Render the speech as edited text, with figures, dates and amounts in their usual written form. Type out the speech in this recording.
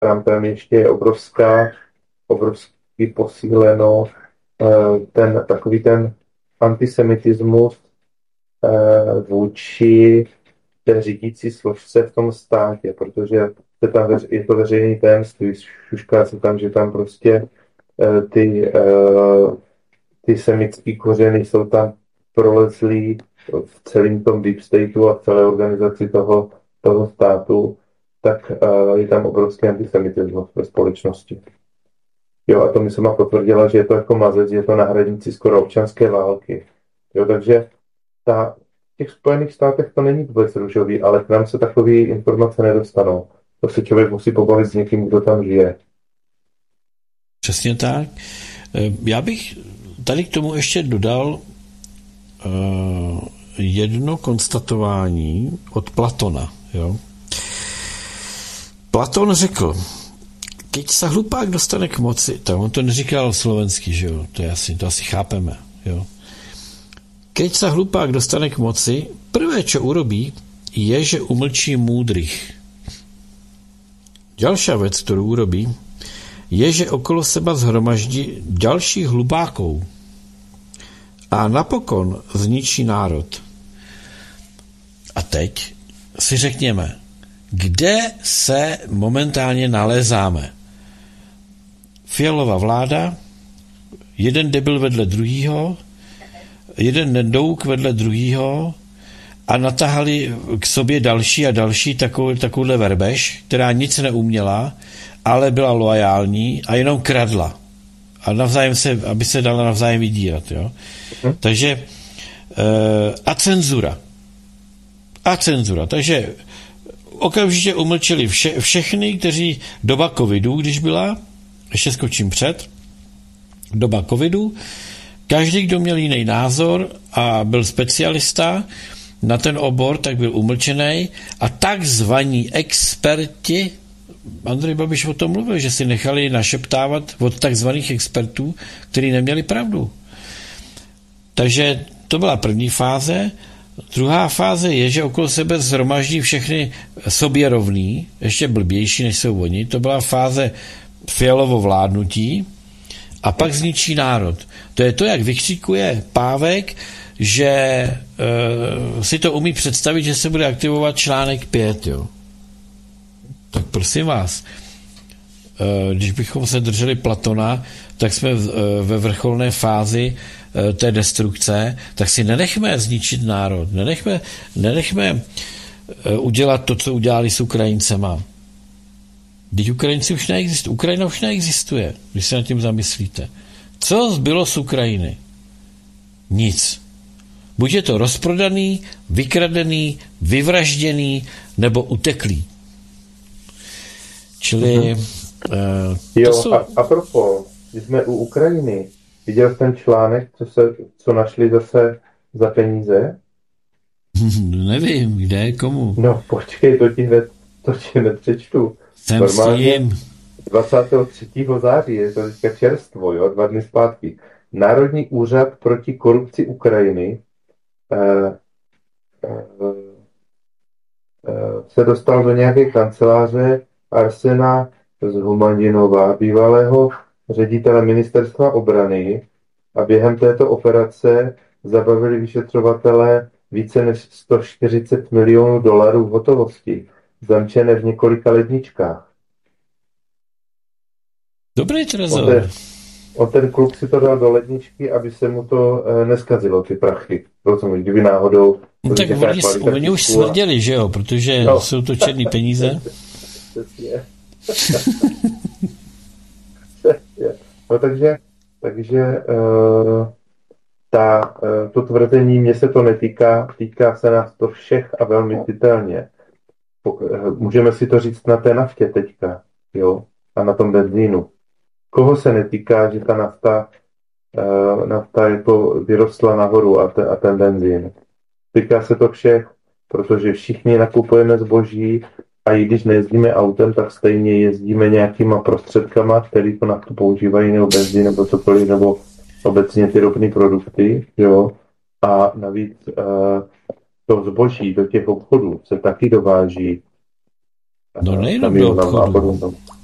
Trumpem ještě je obrovský posíleno ten antisemitismus vůči té řídící složce v tom státě, protože je to veřejný tajemství, šušká se tam, že tam prostě ty semický kořeny jsou tam prolezlý v celém tom deep stateu a v celé organizaci toho státu, tak je tam obrovský antisemitismus ve společnosti. Jo, a to mi sama potvrdila, že je to jako mazec, je to na hranici skoro občanské války. Jo, takže v těch Spojených státech to není vůbec růžový, ale k nám se takové informace nedostanou. To se člověk musí pobavit s někým, kdo tam žije. Přesně tak. Já bych tady k tomu ještě dodal jedno konstatování od Platona. Jo? Platon řekl, keď sa hlupák dostane k moci, tak on to neříkal slovensky, že jo? To asi chápeme. Jo? Keď sa hlupák dostane k moci, prvé, čo urobí, je, že umlčí múdrych. Ďalšia vec, ktorú urobí, je, že okolo seba zhromaždí ďalších hlupákov a napokon zničí národ. A teď si řekněme, kde se momentálně nalézáme? Fialová vláda, jeden debil vedle druhýho, jeden nedouk vedle druhýho a natahali k sobě další a další takovouhle verbež, která nic neuměla, ale byla loajální a jenom kradla. A navzájem aby se dala navzájem vydírat. Jo? Takže a cenzura. Takže okamžitě umlčeli všechny, kteří doba covidu, když byla, ještě skočím před, doba covidu, každý, kdo měl jiný názor a byl specialista na ten obor, tak byl umlčený a takzvaní experti, Andrej Babiš o tom mluvil, že si nechali našeptávat od takzvaných expertů, kteří neměli pravdu. Takže to byla první fáze. Druhá fáze je, že okolo sebe zhromaždí všechny sobě rovný, ještě blbější, než jsou oni. To byla fáze Fialovo vládnutí a pak zničí národ. To je to, jak vykřikuje Pávek, že si to umí představit, že se bude aktivovat článek 5, jo. Tak prosím vás, když bychom se drželi Platona, tak jsme ve vrcholné fázi té destrukce, tak si nenechme zničit národ, nenechme udělat to, co udělali s Ukrajincema. Teď Ukrajina už neexistuje, když se nad tím zamyslíte. Co zbylo z Ukrajiny? Nic. Buď je to rozprodaný, vykradený, vyvražděný nebo uteklý. Čili... A propos, když jsme u Ukrajiny, viděl ten článek, co našli zase za peníze? Nevím, kde, komu. No počkej, to ti nepřečtu. Jsem s tím. 23. září, je to teďka čerstvo, jo, 2 dny zpátky. Národní úřad proti korupci Ukrajiny se dostal do nějaké kanceláře Arsena Zhumadinova, bývalého ředitele ministerstva obrany, a během této operace zabavili vyšetřovatelé více než 140 milionů dolarů v hotovosti, zamčené v několika ledničkách. Dobrý trezor. Ten kluk si to dal do ledničky, aby se mu to neskazilo, ty prachy. Rozumíš, kdyby náhodou... No tak oni už smrděli, že jo, protože jsou to černý peníze. No takže to tvrzení mě se to netýká, týká se nás to všech a velmi citelně. Můžeme si to říct na té naftě teďka, jo, a na tom benzínu. Koho se netýká, že ta nafta jako vyrostla nahoru a ten benzín. Týká se to všech, protože všichni nakupujeme zboží a i když nejezdíme autem, tak stejně jezdíme nějakýma prostředkama, který to naftu používají, nebo benzín, nebo cokoliv, nebo obecně ty ropné produkty, jo. A navíc to zboží do těch obchodů se taky dováží. No nejenom do obchodu.